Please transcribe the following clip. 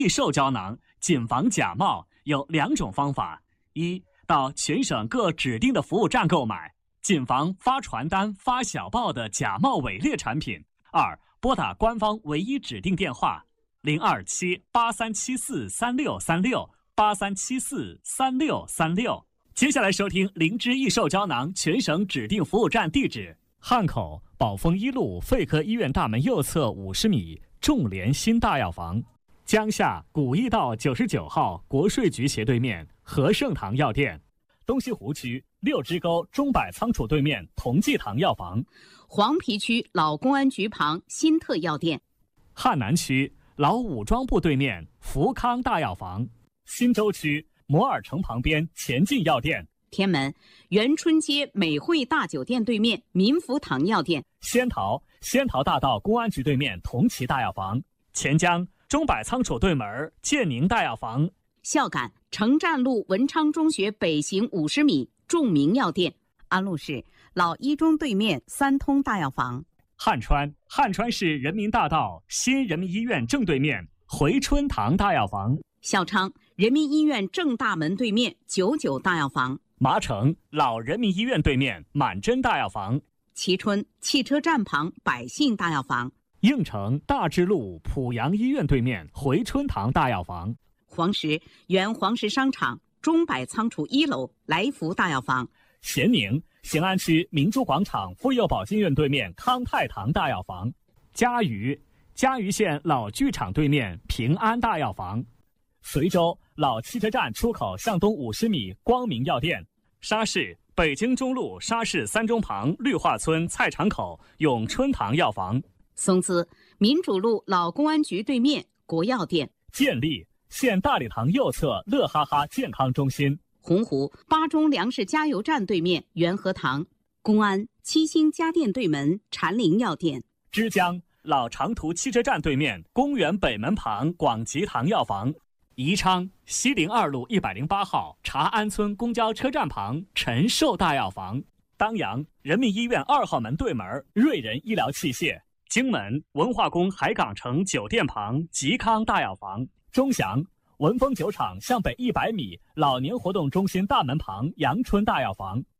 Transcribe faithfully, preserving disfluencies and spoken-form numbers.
易售胶囊谨防假冒有两种方法：一，到全省各指定的服务站购买，谨防发传单、发小报的假冒伪劣产品；二，拨打官方唯一指定电话零二七八三七四三六三六八三七四三六三六。接下来收听灵芝易售胶囊全省指定服务站地址：汉口宝丰一路肺科医院大门右侧五十米众联新大药房，江夏古驿道九十九号国税局斜对面和盛堂药店，东西湖区六支沟中百仓储对面同济堂药房， 黄陂区老公安局旁新特药店， 汉南区老武装部对面福康大药房，新洲区摩尔城旁边前进药店， 天门元春街美汇大酒店对面民福堂药店， 仙桃仙桃大道公安局对面同齐大药房，钱江中百仓储对门建宁大药房， 孝感城站路文昌中学北行五十米众明药店，安陆市老一中对面三通大药房， 汉川汉川市人民大道新人民医院正对面回春堂大药房， 孝昌人民医院正大门对面九九大药房， 麻城老人民医院对面满珍大药房， 蕲春汽车站旁百姓大药房， 应城大智路濮阳医院对面回春堂大药房， 黄石原黄石商场中百仓储一楼来福大药房， 咸宁咸安区明珠广场妇幼保健院对面康泰堂大药房，嘉鱼嘉鱼县老剧场对面平安大药房，随州老汽车站出口向东五十米光明药店，沙市北京中路沙市三中旁绿化村菜场口永春堂药房， 松滋民主路老公安局对面国药店， 建立县大礼堂右侧乐哈哈健康中心， 洪湖巴中粮食加油站对面元和堂，公安七星家电对门禅林药店， 枝江老长途汽车站对面公园北门旁广吉堂药房，宜昌西陵二路一百零八号茶安村公交车站旁陈寿大药房，当阳人民医院二号门对门瑞仁医疗器械，荆门文化宫海港城酒店旁吉康大药房，钟祥文峰酒厂向北一百米老年活动中心大门旁阳春大药房，